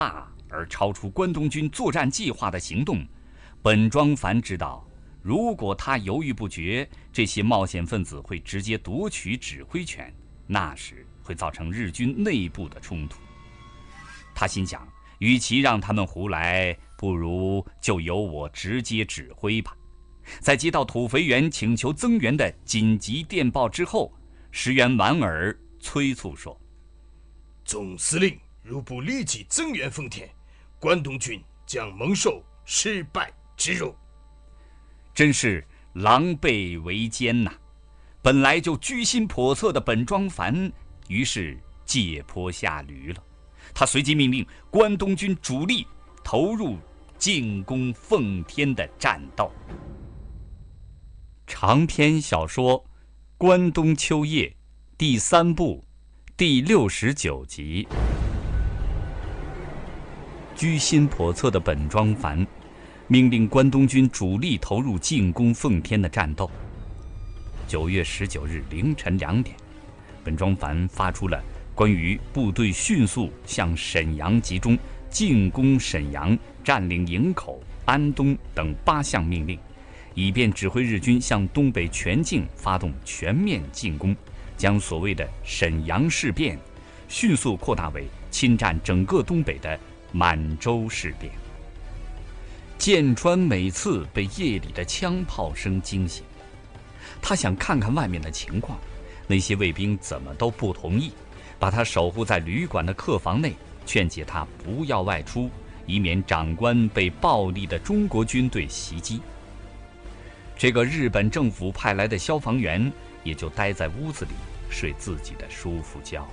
而超出关东军作战计划的行动，本庄繁知道，如果他犹豫不决，这些冒险分子会直接夺取指挥权，那时会造成日军内部的冲突。他心想，与其让他们胡来，不如就由我直接指挥吧。在接到土肥原请求增援的紧急电报之后，石原莞尔催促说： 总司令如不立即增援奉天，关东军将蒙受失败之辱。 真是狼狈为奸呐！本来就居心叵测的本庄繁，于是借坡下驴了。他随即命令关东军主力投入进攻奉天的战斗。长篇小说《关东秋夜》第3部第69集。居心叵测的本庄繁命令关东军主力投入进攻奉天的战斗。9月19日凌晨2点，本庄繁发出了关于部队迅速向沈阳集中、进攻沈阳、占领营口、安东等8项命令，以便指挥日军向东北全境发动全面进攻，将所谓的沈阳事变迅速扩大为侵占整个东北的满洲事变。剑川每次被夜里的枪炮声惊醒，他想看看外面的情况，那些卫兵怎么都不同意，把他守护在旅馆的客房内，劝解他不要外出，以免长官被暴力的中国军队袭击。这个日本政府派来的消防员也就待在屋子里睡自己的舒服觉。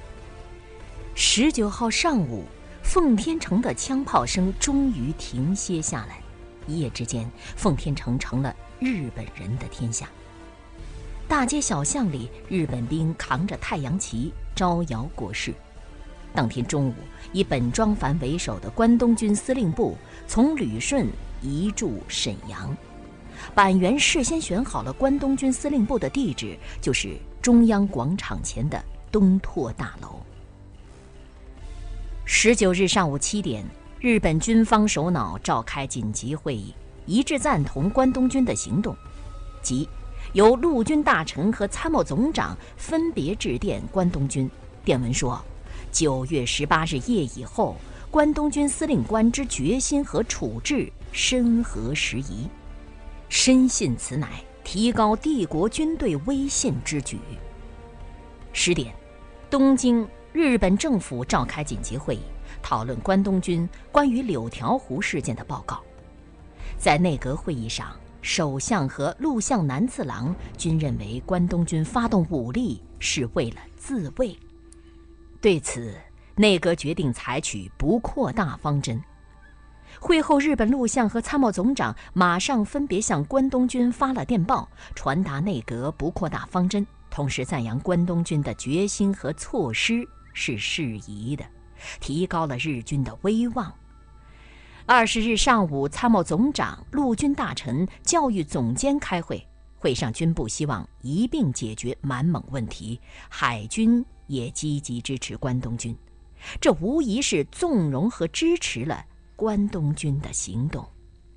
19号上午，奉天城的枪炮声终于停歇下来，一夜之间，奉天城成了日本人的天下。大街小巷里，日本兵扛着太阳旗招摇过市。当天中午，以本庄繁为首的关东军司令部从旅顺移驻沈阳。板垣事先选好了关东军司令部的地址，就是中央广场前的东拓大楼。19日上午7点，日本军方首脑召开紧急会议，一致赞同关东军的行动，即由陆军大臣和参谋总长分别致电关东军，电文说9月18日夜以后，关东军司令官之决心和处置深合时宜，深信此乃提高帝国军队威信之举。10点，东京日本政府召开紧急会议，讨论关东军关于柳条湖事件的报告。在内阁会议上，首相和陆相南次郎均认为关东军发动武力是为了自卫。对此，内阁决定采取不扩大方针。会后，日本陆相和参谋总长马上分别向关东军发了电报，传达内阁不扩大方针，同时赞扬关东军的决心和措施是适宜的，提高了日军的威望。20日上午，参谋总长、陆军大臣、教育总监开会，会上军部希望一并解决满蒙问题，海军也积极支持关东军，这无疑是纵容和支持了关东军的行动。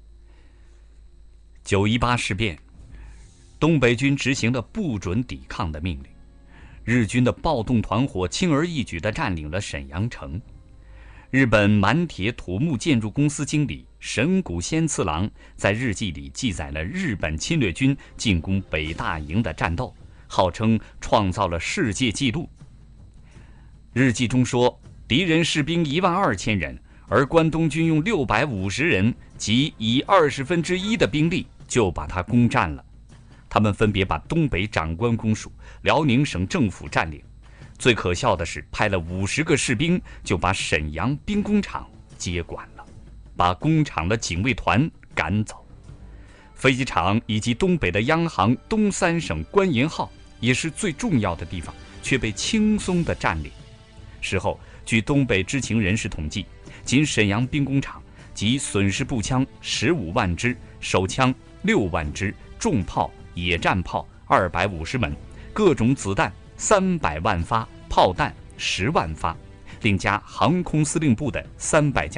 918事变，东北军执行了不准抵抗的命令，日军的暴动团伙轻而易举地占领了沈阳城。日本满铁土木建筑公司经理神谷仙次郎在日记里记载了日本侵略军进攻北大营的战斗，号称创造了世界纪录。日记中说，敌人士兵12000人，而关东军用650人，即以1/20的兵力就把它攻占了。他们分别把东北长官公署、辽宁省政府占领。最可笑的是，派了50个士兵就把沈阳兵工厂接管了，把工厂的警卫团赶走。飞机场以及东北的央行东三省关银号也是最重要的地方，却被轻松地占领。事后，据东北知情人士统计，仅沈阳兵工厂即损失步枪15万支、手枪6万支、重炮、野战炮250门，各种子弹300万发，炮弹10万发， 另加航空司令部的300架